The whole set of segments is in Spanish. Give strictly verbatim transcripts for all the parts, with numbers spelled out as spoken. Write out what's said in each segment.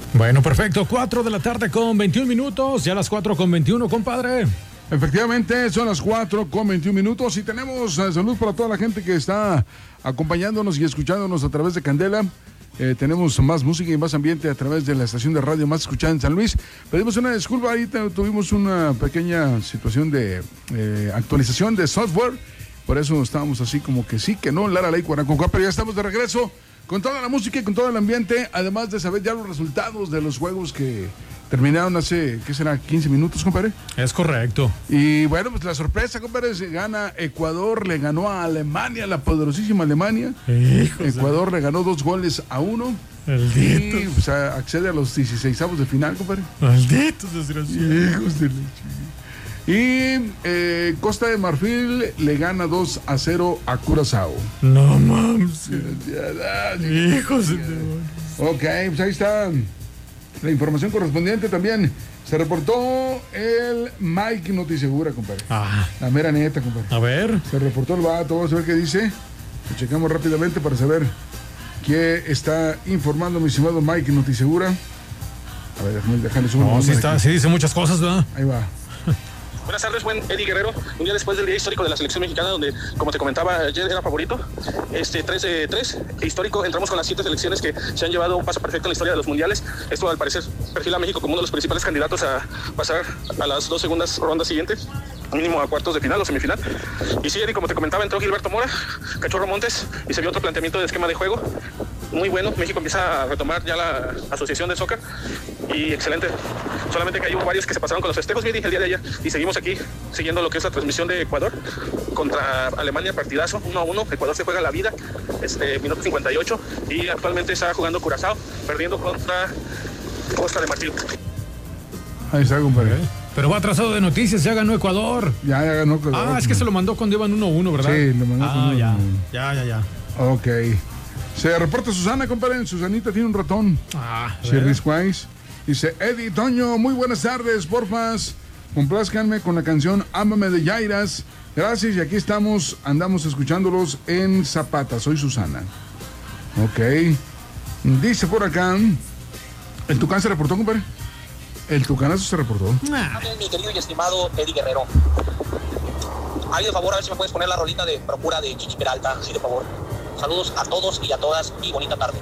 Bueno, perfecto. cuatro de la tarde con veintiún minutos. Ya las cuatro con veintiuno, compadre. Efectivamente, son las cuatro con veintiún minutos y tenemos eh, salud para toda la gente que está acompañándonos y escuchándonos a través de Candela. Eh, tenemos más música y más ambiente a través de la estación de radio más escuchada en San Luis. Pedimos una disculpa, ahí tuvimos una pequeña situación de eh, actualización de software. Por eso estábamos así como que sí, que no, Lara Ley Cuaraconcuá, pero ya estamos de regreso con toda la música y con todo el ambiente, además de saber ya los resultados de los juegos que terminaron hace, ¿qué será? quince minutos, compadre. Es correcto. Y bueno, pues la sorpresa, compadre, se gana Ecuador, le ganó a Alemania, la poderosísima Alemania. Hijos Ecuador de... le ganó dos goles a uno. Malditos. Y pues, accede a los dieciseisavos de final, compadre. Malditos desgraciados. Hijos de leche. Y eh, Costa de Marfil le gana dos a cero a Curazao. No mames. Hijos de... Ok, pues ahí está la información correspondiente. También se reportó el Mike Notisegura, compadre. Ah. La mera neta, compadre. A ver. Se reportó el vato, vamos a ver qué dice. Lo checamos rápidamente para saber qué está informando mi estimado Mike Notisegura. A ver, déjame dejarle subir. No, sí, está, sí dice muchas cosas, ¿verdad? Ahí va. Buenas tardes, buen Eddie Guerrero. Un día después del día histórico de la selección mexicana, donde, como te comentaba, ayer era favorito. Este tres de tres, histórico. Entramos con las siete selecciones que se han llevado un paso perfecto en la historia de los mundiales. Esto, al parecer, perfila a México como uno de los principales candidatos a pasar a las dos segundas rondas siguientes, mínimo a cuartos de final o semifinal. Y sí, Eddie, como te comentaba, entró Gilberto Mora, Cachorro Montes, y se vio otro planteamiento de esquema de juego muy bueno. México empieza a retomar ya la asociación de soccer y excelente. Solamente que hay varios que se pasaron con los festejos, bien, el día de ayer, y seguimos aquí siguiendo lo que es la transmisión de Ecuador contra Alemania, partidazo, uno a uno. Ecuador se juega la vida, este, minuto cincuenta y ocho, y actualmente está jugando Curazao, perdiendo contra Costa de Marfil. Ahí está, compadre. Pero va atrasado de noticias, ya ganó Ecuador. Ya, ya ganó Ecuador. Ah, es que se lo mandó cuando iban uno a uno, ¿verdad? Sí, lo mandó ah, cuando ya, iban uno. ya, ya, ya. Ok. Se reporta Susana, compadre. Susanita tiene un ratón. Ah, Shirley Wise. Dice, Eddie, Toño, muy buenas tardes, porfas. Complázcanme con la canción Ámame de Yairas. Gracias, y aquí estamos, andamos escuchándolos en Zapata. Soy Susana. Ok. Dice por acá, ¿el Tucán se reportó, compadre? El Tucanazo se reportó. Ah. Mi querido y estimado Eddie Guerrero, alguien de favor, a ver si me puedes poner la rolita de Procura de Chichi Peralta, sí, de favor. Saludos a todos y a todas y bonita tarde.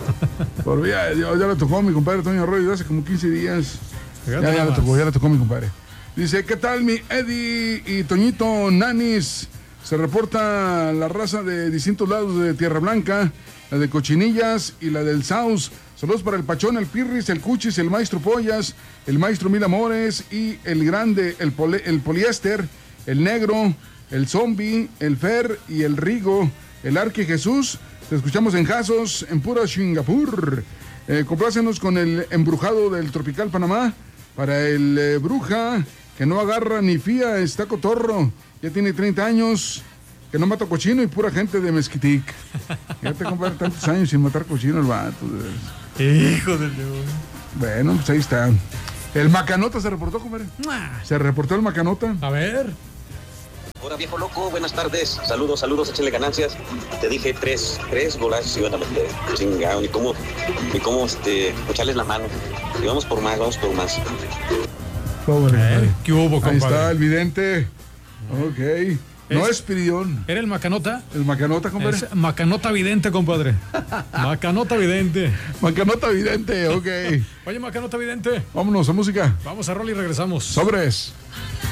Por ya, ya, ya le tocó a mi compadre Toño Arroyo hace como quince días. Ya, ya le tocó, ya le tocó a mi compadre. Dice, ¿qué tal mi Eddie y Toñito Nanis? Se reporta la raza de distintos lados de Tierra Blanca, la de Cochinillas y la del Saus. Saludos para el Pachón, el Pirris, el Cuchis, el Maestro Pollas, el Maestro Mil Amores y el Grande, el, poli, el Poliéster, el Negro, el Zombie, el Fer y el Rigo, el Arque Jesús. Te escuchamos en Jasos, en pura Singapur. Eh, complácenos con el embrujado del Tropical Panamá. Para el eh, Bruja, que no agarra ni fía, está cotorro. Ya tiene treinta años, que no mata cochino y pura gente de Mezquitic. Ya te compadre tantos años sin matar cochino el vato. Hijo de Dios. Bueno, pues ahí está. El Macanota se reportó, compadre. Se reportó el Macanota. A ver. Hola viejo loco, buenas tardes, saludos, saludos, échenle ganancias. Te dije tres, tres golazos iban a meter, chingado, ni cómo, ni cómo este, echarles la mano. Y vamos por más, vamos por más. Pobre, eh, ¿Qué hubo, compadre? Ahí está el vidente. Ok. No es Pirión. ¿Era el Macanota? El Macanota, compadre. Es Macanota vidente, compadre. Macanota vidente. Macanota vidente, ok. Oye, Macanota vidente. Vámonos a música. Vamos a rol y regresamos. Sobres.